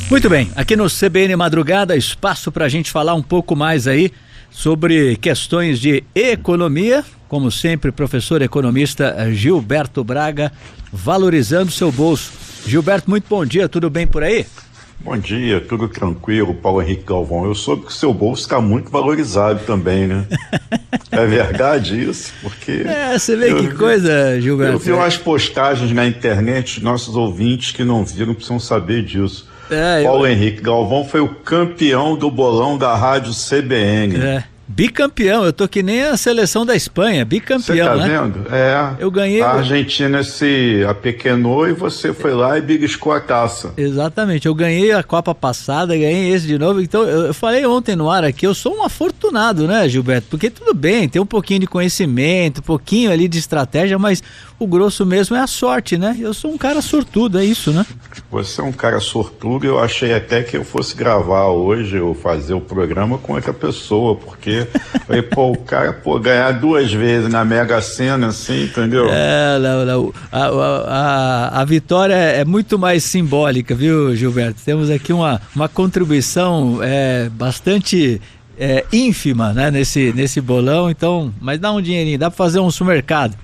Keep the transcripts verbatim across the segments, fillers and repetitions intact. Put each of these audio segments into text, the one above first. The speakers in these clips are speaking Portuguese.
Muito bem, aqui no C B N Madrugada, espaço para a gente falar um pouco mais aí sobre questões de economia. Como sempre, professor economista Gilberto Braga, valorizando seu bolso. Gilberto, muito bom dia, tudo bem por aí? Bom dia, tudo tranquilo, Paulo Henrique Galvão. Eu soube que o seu bolso está muito valorizado também, né? É verdade isso? Porque... É, você vê que vi, coisa, Gilberto. Eu vi umas postagens na internet, nossos ouvintes que não viram precisam saber disso. É, Paulo eu... Henrique Galvão foi o campeão do bolão da rádio C B N. É. Bicampeão, eu tô que nem a seleção da Espanha, bicampeão, né? Você tá né? vendo? É. Eu ganhei. A Argentina se apequenou e você foi lá e beliscou a taça. Exatamente, eu ganhei a Copa passada, ganhei esse de novo, então eu, eu falei ontem no ar aqui, eu sou um afortunado, né, Gilberto? Porque tudo bem, tem um pouquinho de conhecimento, um pouquinho ali de estratégia, mas o grosso mesmo é a sorte, né? Eu sou um cara sortudo, é isso, né? Você é um cara sortudo, eu achei até que eu fosse gravar hoje ou fazer o programa com outra pessoa, porque aí, pô, o cara, pô, ganhar duas vezes na Mega Sena, assim, entendeu? É, não, não. A, a, a, a vitória é muito mais simbólica, viu, Gilberto? Temos aqui uma, uma contribuição é, bastante... É, ínfima, né, nesse, nesse bolão, então, mas dá um dinheirinho, dá pra fazer um supermercado.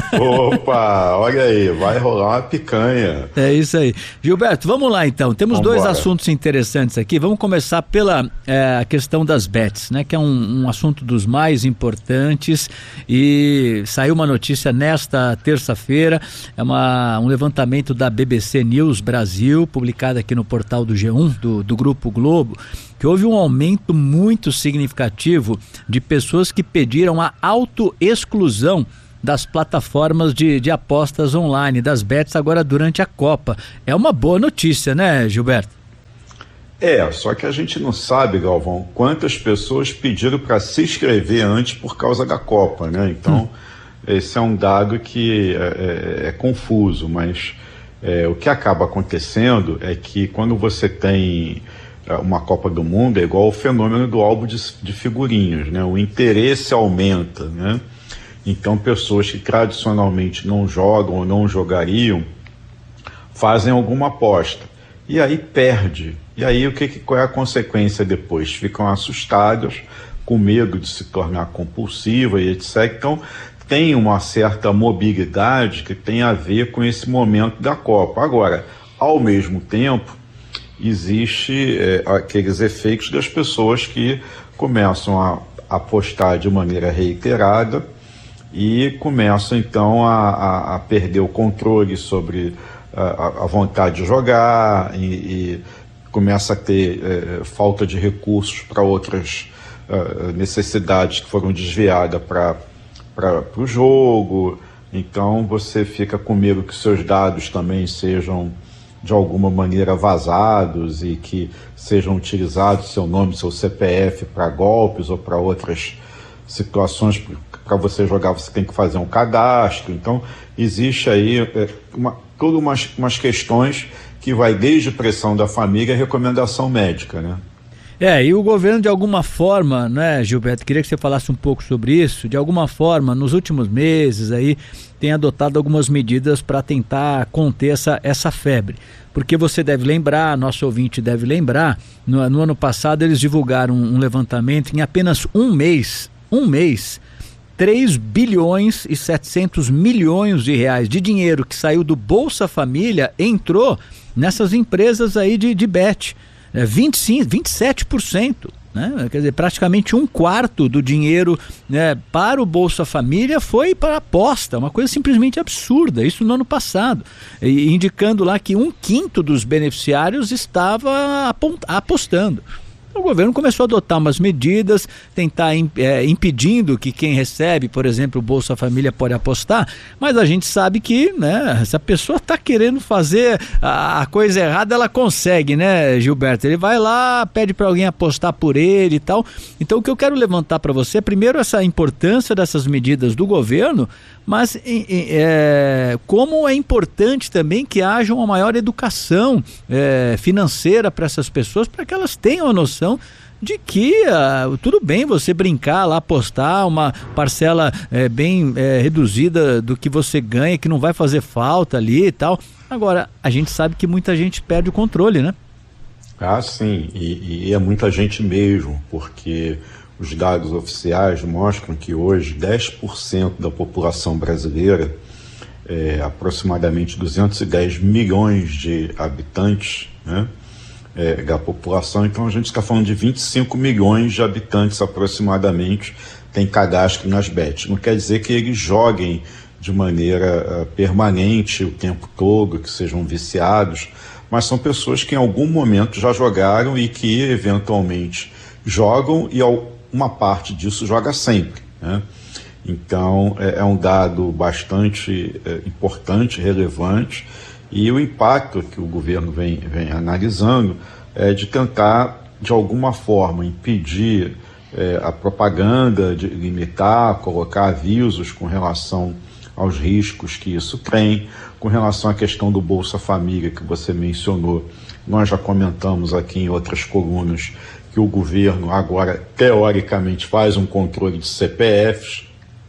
Opa, olha aí, vai rolar uma picanha. É isso aí. Gilberto, vamos lá então, temos Vambora. dois assuntos interessantes aqui, vamos começar pela é, questão das bets, né, que é um, um assunto dos mais importantes e saiu uma notícia nesta terça-feira, é uma, um levantamento da B B C News Brasil, publicado aqui no portal do G um, do, do Grupo Globo, que houve um aumento muito significativo de pessoas que pediram a autoexclusão das plataformas de, de apostas online, das bets agora durante a Copa. É uma boa notícia, né, Gilberto? É, só que a gente não sabe, Galvão, quantas pessoas pediram para se inscrever antes por causa da Copa, né? Então, hum. esse é um dado que é, é, é confuso, mas é, o que acaba acontecendo é que quando você tem uma Copa do Mundo, é igual o fenômeno do álbum de, de figurinhas, né? O interesse aumenta, né? Então pessoas que tradicionalmente não jogam ou não jogariam fazem alguma aposta e aí perde. E aí o que, qual é a consequência depois? Ficam assustados, com medo de se tornar compulsiva e etcétera. Então tem uma certa mobilidade que tem a ver com esse momento da Copa. Agora, ao mesmo tempo, existe é, aqueles efeitos das pessoas que começam a apostar de maneira reiterada e começam então a, a, a perder o controle sobre a, a vontade de jogar e, e começa a ter é, falta de recursos para outras uh, necessidades que foram desviadas para o jogo. Então você fica com medo que seus dados também sejam de alguma maneira vazados e que sejam utilizados seu nome, seu C P F para golpes ou para outras situações. Para você jogar você tem que fazer um cadastro. Então existe aí é, uma, todas umas, umas questões que vai desde pressão da família a recomendação médica, né? É, e o governo de alguma forma, né, Gilberto, queria que você falasse um pouco sobre isso, de alguma forma, nos últimos meses aí, tem adotado algumas medidas para tentar conter essa, essa febre. Porque você deve lembrar, nosso ouvinte deve lembrar, no, no ano passado eles divulgaram um, um levantamento, em apenas um mês, um mês, três bilhões e setecentos milhões de reais de dinheiro que saiu do Bolsa Família entrou nessas empresas aí de, de bet. É vinte e cinco, vinte e sete por cento, né? Quer dizer, praticamente um quarto do dinheiro, né, para o Bolsa Família foi para aposta, uma coisa simplesmente absurda, isso no ano passado, e indicando lá que um quinto dos beneficiários estava apostando. O governo começou a adotar umas medidas, tentar é, impedindo que quem recebe, por exemplo, o Bolsa Família pode apostar, mas a gente sabe que, né, se a pessoa está querendo fazer a, a coisa errada, ela consegue, né, Gilberto? Ele vai lá, pede para alguém apostar por ele e tal. Então o que eu quero levantar para você é primeiro essa importância dessas medidas do governo, mas é, como é importante também que haja uma maior educação é, financeira para essas pessoas, para que elas tenham a noção de que uh, tudo bem você brincar lá, apostar uma parcela é, bem é, reduzida do que você ganha, que não vai fazer falta ali e tal. Agora, a gente sabe que muita gente perde o controle, né? Ah, sim, e, e é muita gente mesmo, porque os dados oficiais mostram que hoje dez por cento da população brasileira, é, aproximadamente duzentos e dez milhões de habitantes, né, é, da população, então a gente está falando de vinte e cinco milhões de habitantes aproximadamente tem cadastro nas bets. Não quer dizer que eles joguem de maneira uh, permanente o tempo todo, que sejam viciados, mas são pessoas que em algum momento já jogaram e que eventualmente jogam, e uma parte disso joga sempre, né? Então é, é um dado bastante é, importante, relevante, e o impacto que o governo vem, vem analisando é de tentar, de alguma forma, impedir é, a propaganda, de limitar, colocar avisos com relação aos riscos que isso tem. Com relação à questão do Bolsa Família que você mencionou, nós já comentamos aqui em outras colunas que o governo agora, teoricamente, faz um controle de C P Fs,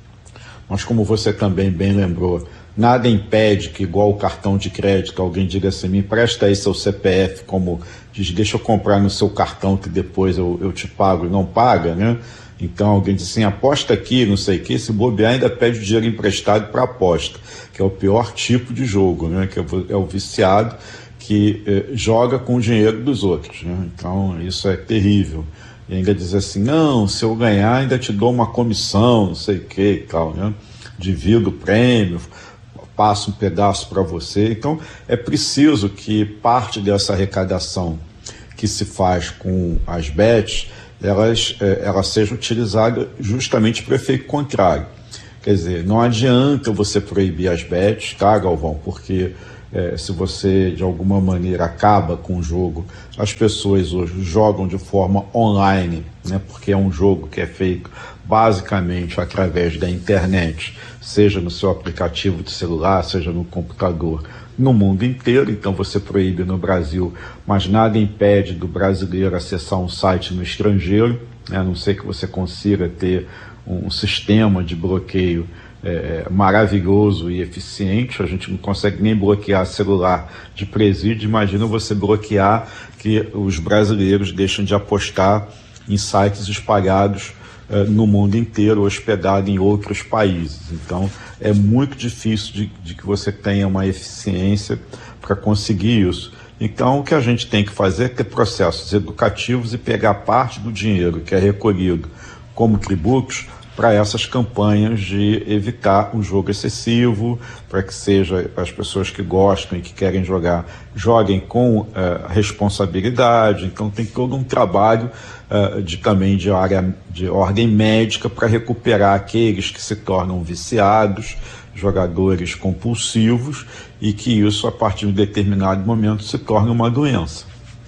mas como você também bem lembrou, nada impede que, igual o cartão de crédito, alguém diga assim, me empresta aí seu C P F, como diz, deixa eu comprar no seu cartão que depois eu, eu te pago, e não paga, né? Então alguém diz assim, aposta aqui, não sei o que, se bobear ainda pede o dinheiro emprestado para aposta, que é o pior tipo de jogo, né? Que é o viciado que eh, joga com o dinheiro dos outros, né? Então isso é terrível. E ainda diz assim, não, se eu ganhar ainda te dou uma comissão, não sei o que e tal, né? Divido o prêmio, passo um pedaço para você. Então é preciso que parte dessa arrecadação que se faz com as bets, elas, elas sejam utilizadas justamente para o efeito contrário. Quer dizer, não adianta você proibir as bets, tá, Galvão? Porque é, se você de alguma maneira acaba com o jogo, as pessoas hoje jogam de forma online, né? Porque é um jogo que é feito basicamente através da internet, seja no seu aplicativo de celular, seja no computador, no mundo inteiro. Então você proíbe no Brasil, mas nada impede do brasileiro acessar um site no estrangeiro, né? A não ser que você consiga ter um sistema de bloqueio é, maravilhoso e eficiente. A gente não consegue nem bloquear celular de presídio, imagina você bloquear que os brasileiros deixam de apostar em sites espalhados é, no mundo inteiro, hospedado em outros países. Então é muito difícil de, de que você tenha uma eficiência para conseguir isso. Então o que a gente tem que fazer é ter processos educativos e pegar parte do dinheiro que é recolhido como tributos para essas campanhas de evitar um jogo excessivo, para que seja as pessoas que gostam e que querem jogar, joguem com uh, responsabilidade. Então tem todo um trabalho uh, de, também de, área, de ordem médica para recuperar aqueles que se tornam viciados, jogadores compulsivos, e que isso a partir de um determinado momento se torne uma doença.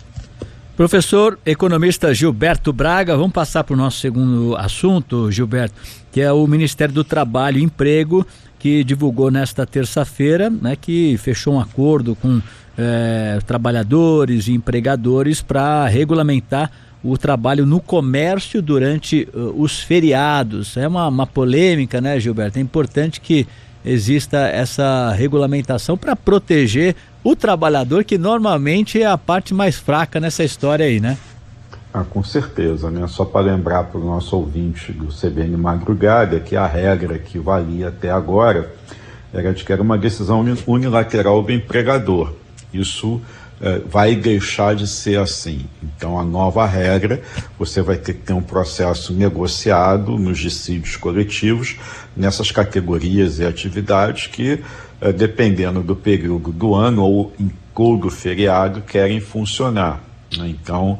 Professor economista Gilberto Braga, vamos passar para o nosso segundo assunto, Gilberto, que é o Ministério do Trabalho e Emprego, que divulgou nesta terça-feira, né, que fechou um acordo com é, trabalhadores e empregadores para regulamentar o trabalho no comércio durante uh, os feriados. É uma, uma polêmica, né, Gilberto? É importante que exista essa regulamentação para proteger o trabalhador, que normalmente é a parte mais fraca nessa história aí, né? Ah, com certeza, né? Só para lembrar para o nosso ouvinte do C B N Madrugada que a regra que valia até agora era de que era uma decisão unilateral do empregador. Isso eh, vai deixar de ser assim. Então, a nova regra, você vai ter que ter um processo negociado nos dissídios coletivos nessas categorias e atividades que, eh, dependendo do período do ano ou em todo feriado, querem funcionar, né? Então,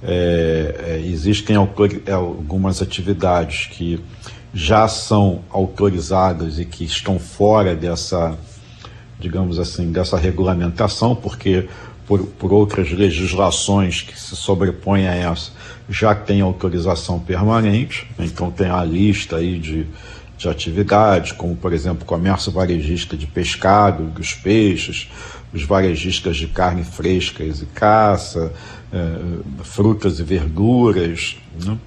é, é, existem autor- algumas atividades que já são autorizadas e que estão fora dessa, digamos assim, dessa regulamentação, porque por, por outras legislações que se sobrepõem a essa já tem autorização permanente. Então tem a lista aí de, de atividades, como por exemplo comércio varejista de pescado, dos peixes, os varejistas de carne frescas e caça, eh, frutas e verduras, né?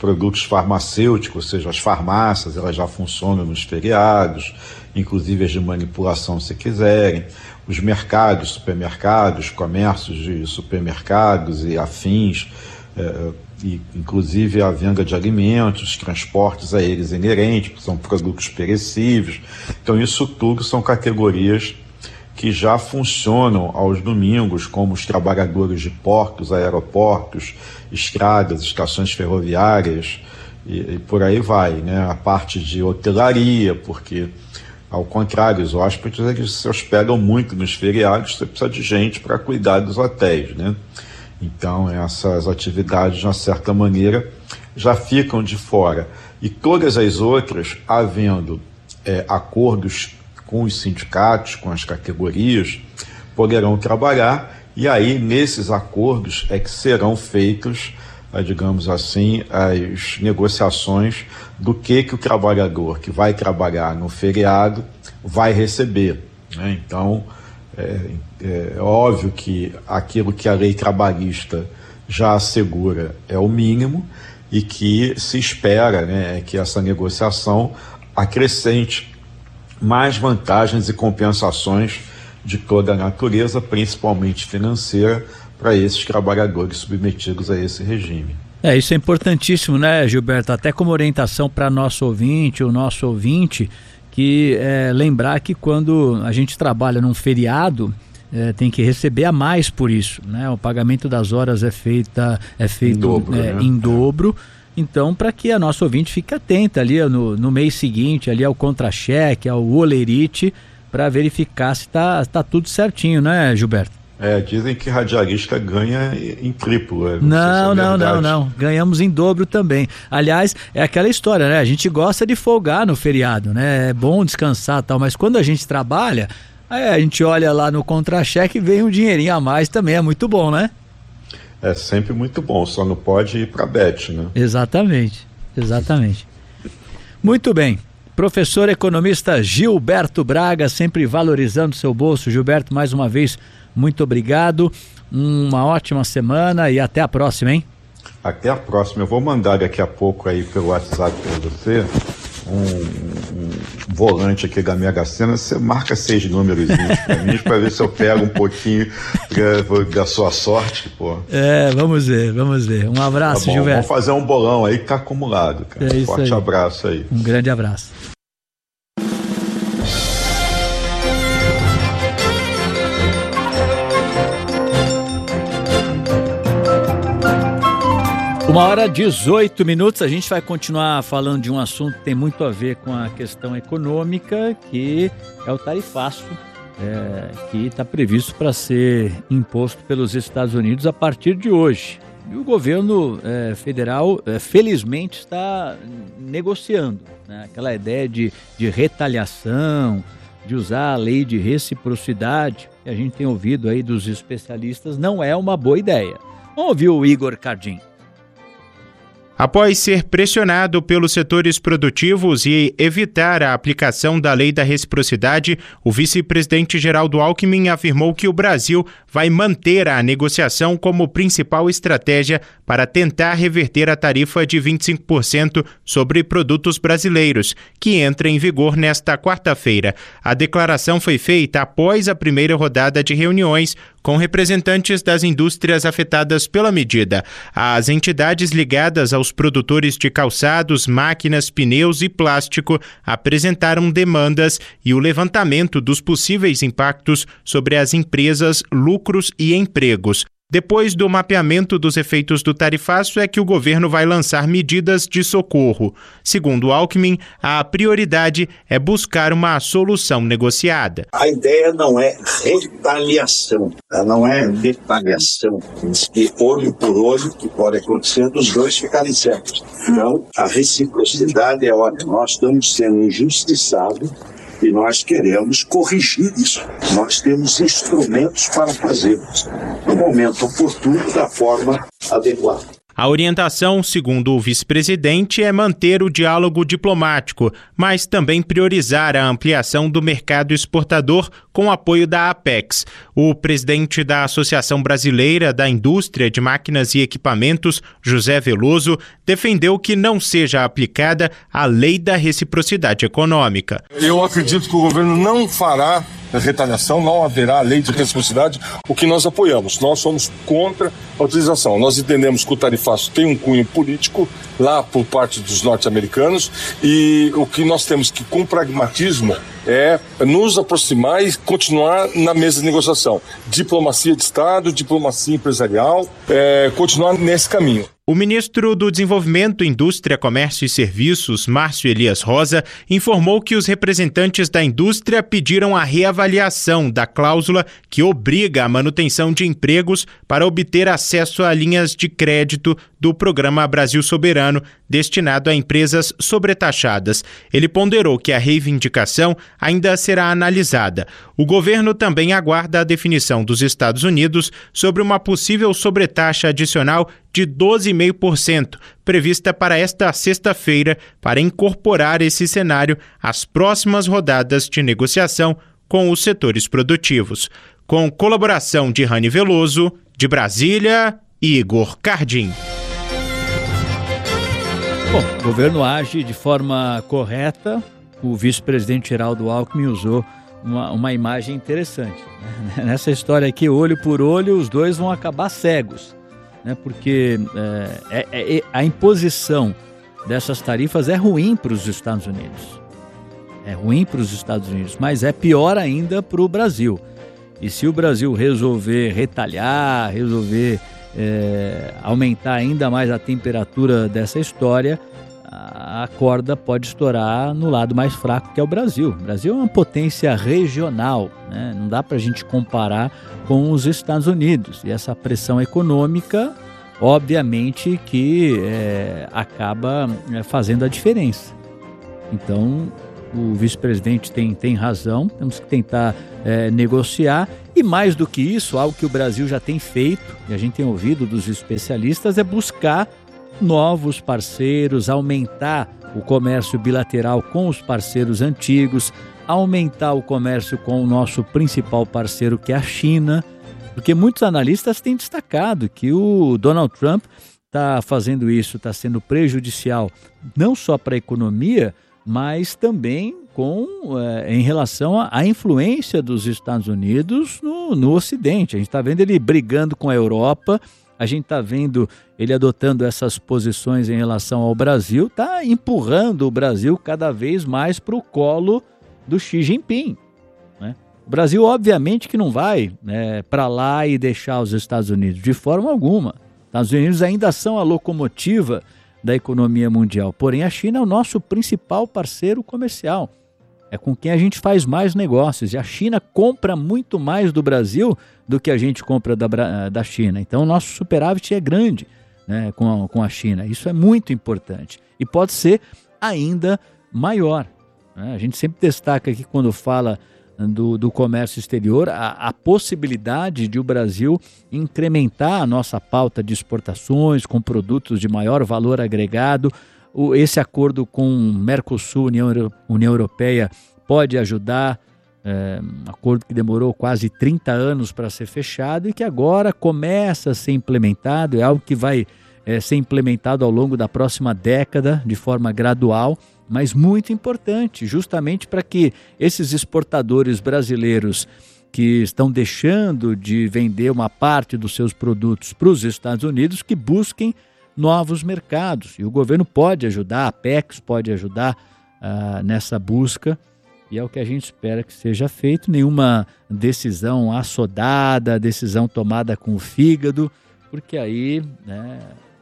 produtos farmacêuticos, ou seja, as farmácias, elas já funcionam nos feriados, inclusive as de manipulação, se quiserem. Os mercados, supermercados, comércios de supermercados e afins, é, e inclusive a venda de alimentos, transportes a eles inerentes, que são produtos perecíveis. Então isso tudo são categorias que já funcionam aos domingos, como os trabalhadores de portos, aeroportos, estradas, estações ferroviárias e, e por aí vai, né? A parte de hotelaria, porque ao contrário, os hóspedes eles se hospedam muito nos feriados, você precisa de gente para cuidar dos hotéis, né? Então essas atividades, de uma certa maneira, já ficam de fora. E todas as outras, havendo é, acordos com os sindicatos, com as categorias, poderão trabalhar, e aí nesses acordos é que serão feitos, digamos assim, as negociações do que, que o trabalhador que vai trabalhar no feriado vai receber, né? Então, é, é óbvio que aquilo que a lei trabalhista já assegura é o mínimo e que se espera, né, que essa negociação acrescente mais vantagens e compensações de toda a natureza, principalmente financeira, para esses trabalhadores submetidos a esse regime. É, isso é importantíssimo, né, Gilberto? Até como orientação para nosso ouvinte, o nosso ouvinte, que é, lembrar que quando a gente trabalha num feriado, é, tem que receber a mais por isso, né? O pagamento das horas é, feita, é feito em dobro, é, né? em dobro. Então, para que a nossa ouvinte fique atenta ali no, no mês seguinte, ali ao contra-cheque, ao olerite, para verificar se está tá tudo certinho, né, Gilberto? É, dizem que radialista ganha em triplo. Não, não, se é não, não, não. Ganhamos em dobro também. Aliás, é aquela história, né? A gente gosta de folgar no feriado, né? É bom descansar e tal, mas quando a gente trabalha, aí a gente olha lá no contra-cheque e vem um dinheirinho a mais também, é muito bom, né? É sempre muito bom, só não pode ir para a Bet, né? Exatamente, exatamente. Muito bem. Professor economista Gilberto Braga, sempre valorizando seu bolso. Gilberto, mais uma vez, muito obrigado. Uma ótima semana e até a próxima, hein? Até a próxima. Eu vou mandar daqui a pouco aí pelo WhatsApp para você um, um volante aqui da Mega Sena. Você marca seis números para mim, para ver se eu pego um pouquinho pra, da sua sorte, pô. É, vamos ver, vamos ver. Um abraço, tá bom, Gilberto. Vamos fazer um bolão aí que tá acumulado, cara. É isso Forte aí. abraço aí. Um grande abraço. Uma hora e dezoito minutos, a gente vai continuar falando de um assunto que tem muito a ver com a questão econômica, que é o tarifaço, é, que está previsto para ser imposto pelos Estados Unidos a partir de hoje. E o governo é, federal, é, felizmente, está negociando, né? Aquela ideia de, de retaliação, de usar a lei de reciprocidade, que a gente tem ouvido aí dos especialistas, não é uma boa ideia. Vamos ouvir o Igor Cardim. Após ser pressionado pelos setores produtivos e evitar a aplicação da lei da reciprocidade, o vice-presidente Geraldo Alckmin afirmou que o Brasil vai manter a negociação como principal estratégia para tentar reverter a tarifa de vinte e cinco por cento sobre produtos brasileiros, que entra em vigor nesta quarta-feira. A declaração foi feita após a primeira rodada de reuniões com representantes das indústrias afetadas pela medida. As entidades ligadas aos produtores de calçados, máquinas, pneus e plástico apresentaram demandas e o levantamento dos possíveis impactos sobre as empresas, lucros e empregos. Depois do mapeamento dos efeitos do tarifaço é que o governo vai lançar medidas de socorro. Segundo Alckmin, a prioridade é buscar uma solução negociada. A ideia não é retaliação, não é retaliação, de olho por olho, que pode acontecer dos dois ficarem certos. Então, a reciprocidade é ótima. Nós estamos sendo injustiçados e nós queremos corrigir isso. Nós temos instrumentos para fazê-los no momento oportuno, da forma adequada. A orientação, segundo o vice-presidente, é manter o diálogo diplomático, mas também priorizar a ampliação do mercado exportador com o apoio da Apex. O presidente da Associação Brasileira da Indústria de Máquinas e Equipamentos, José Veloso, defendeu que não seja aplicada a lei da reciprocidade econômica. Eu acredito que o governo não fará retaliação, não haverá lei de reciprocidade, o que nós apoiamos. Nós somos contra a utilização. Nós entendemos que o tarifaço tem um cunho político lá por parte dos norte-americanos e o que nós temos que, com pragmatismo, é nos aproximar e continuar na mesa de negociação. Diplomacia de Estado, diplomacia empresarial, é, continuar nesse caminho. O ministro do Desenvolvimento, Indústria, Comércio e Serviços, Márcio Elias Rosa, informou que os representantes da indústria pediram a reavaliação da cláusula que obriga a manutenção de empregos para obter acesso a linhas de crédito do Programa Brasil Soberano, destinado a empresas sobretaxadas. Ele ponderou que a reivindicação ainda será analisada. O governo também aguarda a definição dos Estados Unidos sobre uma possível sobretaxa adicional de doze vírgula cinco por cento, prevista para esta sexta-feira, para incorporar esse cenário às próximas rodadas de negociação com os setores produtivos. Com colaboração de Rani Veloso, de Brasília, Igor Cardim. Bom, o governo age de forma correta. O vice-presidente Geraldo Alckmin usou uma, uma imagem interessante, né? Nessa história aqui, olho por olho, os dois vão acabar cegos, né? Porque é, é, é, a imposição dessas tarifas é ruim para os Estados Unidos. É ruim para os Estados Unidos, mas é pior ainda para o Brasil. E se o Brasil resolver retalhar, resolver é, aumentar ainda mais a temperatura dessa história, a corda pode estourar no lado mais fraco, que é o Brasil. O Brasil é uma potência regional, né? Não dá para a gente comparar com os Estados Unidos. E essa pressão econômica, obviamente, que é, acaba é, fazendo a diferença. Então, o vice-presidente tem, tem razão, temos que tentar é, negociar. E mais do que isso, algo que o Brasil já tem feito, e a gente tem ouvido dos especialistas, é buscar novos parceiros, aumentar o comércio bilateral com os parceiros antigos, aumentar o comércio com o nosso principal parceiro, que é a China, porque muitos analistas têm destacado que o Donald Trump está fazendo isso, está sendo prejudicial não só para a economia, mas também com, é, em relação à influência dos Estados Unidos no, no Ocidente. A gente está vendo ele brigando com a Europa, a gente está vendo ele adotando essas posições em relação ao Brasil, está empurrando o Brasil cada vez mais para o colo do Xi Jinping, né? O Brasil, obviamente, que não vai, né, para lá e deixar os Estados Unidos, de forma alguma. Os Estados Unidos ainda são a locomotiva da economia mundial, porém a China é o nosso principal parceiro comercial. É com quem a gente faz mais negócios. E a China compra muito mais do Brasil do que a gente compra da, da China. Então, o nosso superávit é grande, né, com, a, com a China. Isso é muito importante. E pode ser ainda maior, né? A gente sempre destaca aqui, quando fala do, do comércio exterior, a, a possibilidade de o Brasil incrementar a nossa pauta de exportações com produtos de maior valor agregado. O, esse acordo com o Mercosul, União, União Europeia, pode ajudar, é, um acordo que demorou quase trinta anos para ser fechado e que agora começa a ser implementado, é algo que vai é, ser implementado ao longo da próxima década, de forma gradual, mas muito importante, justamente para que esses exportadores brasileiros que estão deixando de vender uma parte dos seus produtos para os Estados Unidos, que busquem novos mercados. E o governo pode ajudar, a Apex pode ajudar uh, nessa busca, e é o que a gente espera que seja feito. Nenhuma decisão assodada, decisão tomada com o fígado, porque aí, né,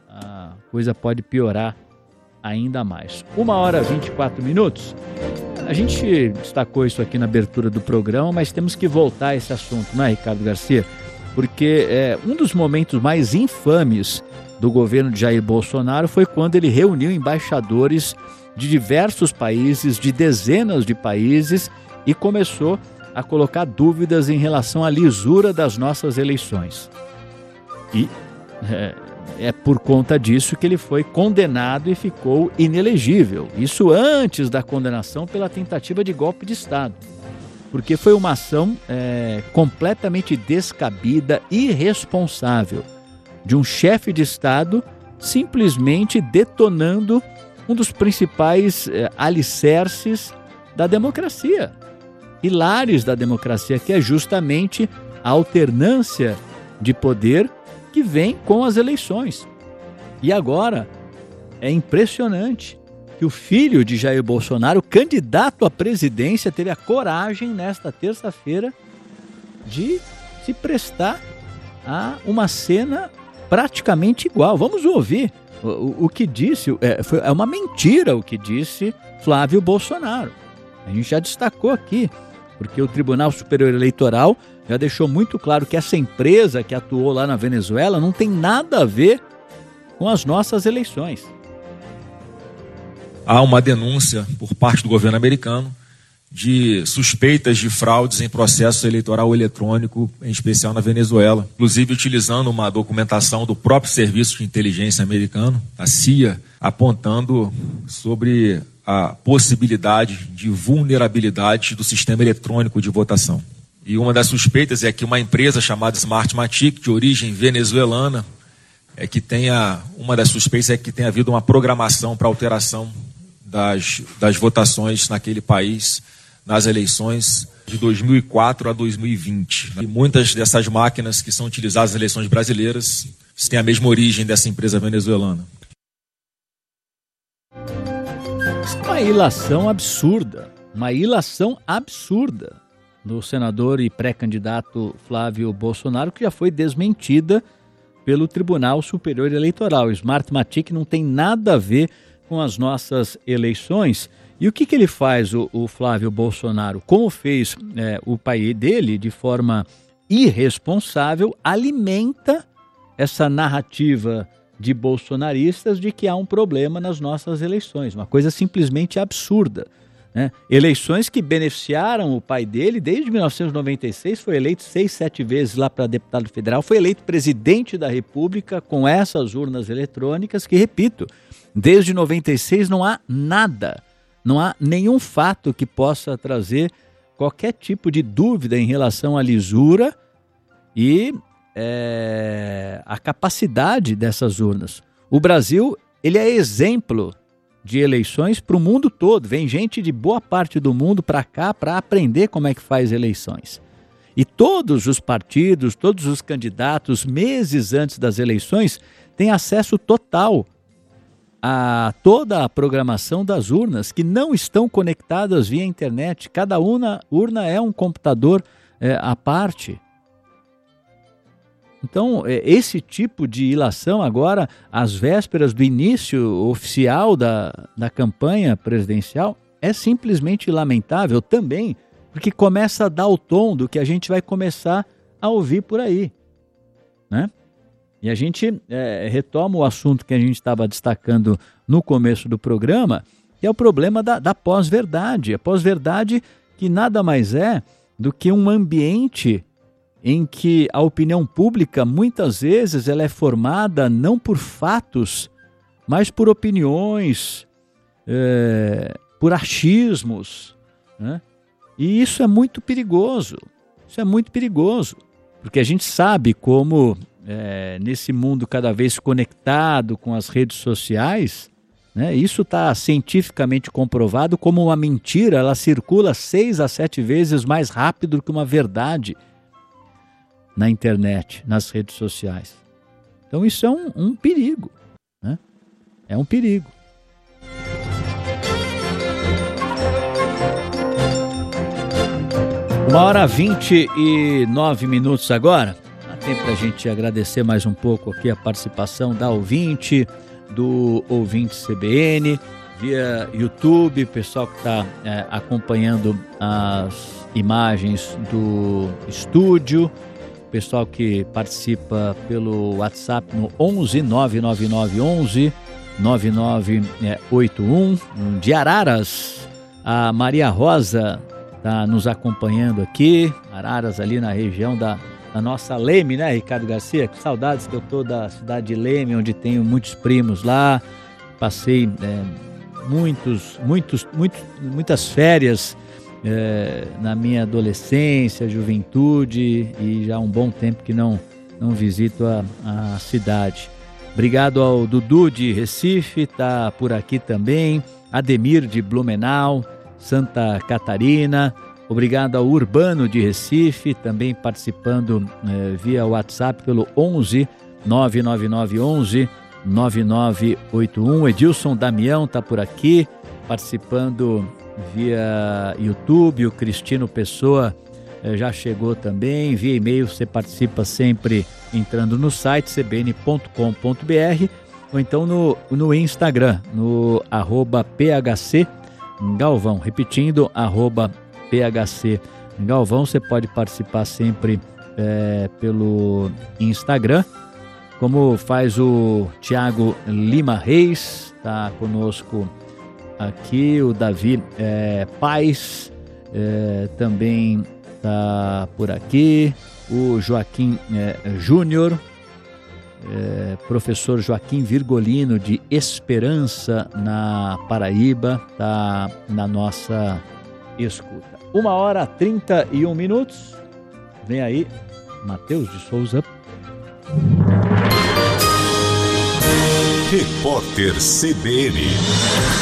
a coisa pode piorar ainda mais. Uma hora e vinte e quatro minutos. A gente destacou isso aqui na abertura do programa, mas temos que voltar a esse assunto, não é, Ricardo Garcia? Porque é, um dos momentos mais infames do governo de Jair Bolsonaro foi quando ele reuniu embaixadores de diversos países, de dezenas de países, e começou a colocar dúvidas em relação à lisura das nossas eleições. E é, é por conta disso que ele foi condenado e ficou inelegível. Isso antes da condenação pela tentativa de golpe de Estado. porque foi uma ação é, completamente descabida, irresponsável, de um chefe de Estado simplesmente detonando um dos principais é, alicerces da democracia, pilares da democracia, que é justamente a alternância de poder que vem com as eleições. E agora é impressionante que o filho de Jair Bolsonaro, candidato à presidência, teve a coragem nesta terça-feira de se prestar a uma cena praticamente igual. Vamos ouvir o, o, o que disse, é, foi, é uma mentira o que disse Flávio Bolsonaro. A gente já destacou aqui, porque o Tribunal Superior Eleitoral já deixou muito claro que essa empresa que atuou lá na Venezuela não tem nada a ver com as nossas eleições. Há uma denúncia por parte do governo americano de suspeitas de fraudes em processo eleitoral eletrônico, em especial na Venezuela, inclusive utilizando uma documentação do próprio Serviço de Inteligência americano, a C I A, apontando sobre a possibilidade de vulnerabilidade do sistema eletrônico de votação. E uma das suspeitas é que uma empresa chamada Smartmatic, de origem venezuelana, é que tenha, uma das suspeitas é que tenha havido uma programação para alteração das, das votações naquele país, nas eleições de dois mil e quatro a dois mil e vinte. E muitas dessas máquinas que são utilizadas nas eleições brasileiras têm a mesma origem dessa empresa venezuelana. Uma ilação absurda, uma ilação absurda do senador e pré-candidato Flávio Bolsonaro, que já foi desmentida pelo Tribunal Superior Eleitoral. O Smartmatic não tem nada a ver com as nossas eleições. E o que, que ele faz, o, o Flávio Bolsonaro? Como fez é, o pai dele, de forma irresponsável, alimenta essa narrativa de bolsonaristas de que há um problema nas nossas eleições. Uma coisa simplesmente absurda, né? Eleições que beneficiaram o pai dele desde mil novecentos e noventa e seis, foi eleito seis, sete vezes lá para deputado federal, foi eleito presidente da República com essas urnas eletrônicas que, repito, desde noventa e seis não há nada, não há nenhum fato que possa trazer qualquer tipo de dúvida em relação à lisura e é, a capacidade dessas urnas. O Brasil, ele é exemplo de eleições para o mundo todo. Vem gente de boa parte do mundo para cá para aprender como é que faz eleições. E todos os partidos, todos os candidatos, meses antes das eleições, têm acesso total a toda a programação das urnas, que não estão conectadas via internet. Cada urna, urna é um computador é, à parte. Então, esse tipo de ilação agora, às vésperas do início oficial da, da campanha presidencial, é simplesmente lamentável também, porque começa a dar o tom do que a gente vai começar a ouvir por aí, né? E a gente é, retoma o assunto que a gente estava destacando no começo do programa, que é o problema da, da pós-verdade. A pós-verdade que nada mais é do que um ambiente em que a opinião pública, muitas vezes, ela é formada não por fatos, mas por opiniões, é, por achismos, né? E isso é muito perigoso, isso é muito perigoso, porque a gente sabe como, é, nesse mundo cada vez conectado com as redes sociais, né, isso está cientificamente comprovado como uma mentira, ela circula seis a sete vezes mais rápido que uma verdade na internet, nas redes sociais. Então isso é um, um perigo, né? É um perigo. Uma hora vinte e nove minutos agora. Dá tempo para a gente agradecer mais um pouco aqui a participação da ouvinte, do ouvinte C B N, via YouTube, pessoal que está é, acompanhando as imagens do estúdio, pessoal que participa pelo WhatsApp no onze nove nove nove onze nove nove oito um. De Araras, a Maria Rosa está nos acompanhando aqui. Araras, ali na região da, da nossa Leme, né, Ricardo Garcia? Que saudades que eu tô da cidade de Leme, onde tenho muitos primos lá. Passei é, muitos, muitos, muitos, muitas férias é, na minha adolescência, juventude, e já há um bom tempo que não, não visito a, a cidade. Obrigado ao Dudu de Recife, tá por aqui também, Ademir de Blumenau, Santa Catarina. Obrigado ao Urbano de Recife, também participando eh, via WhatsApp pelo onze nove nove nove onze nove nove oito um. Edilson Damião está por aqui, participando via YouTube. O Cristino Pessoa eh, já chegou também. Via e-mail você participa sempre entrando no site c b n ponto com ponto b r ou então no, no Instagram, no arroba p h c Galvão. Repetindo, arroba P H C Galvão. Você pode participar sempre é, pelo Instagram, como faz o Tiago Lima Reis, está conosco aqui, o Davi é, Paz é, também está por aqui, o Joaquim é, Júnior, é, professor Joaquim Virgolino de Esperança, na Paraíba, está na nossa escuta. Uma hora trinta e um minutos. Vem aí, Matheus de Souza. Repórter C B N.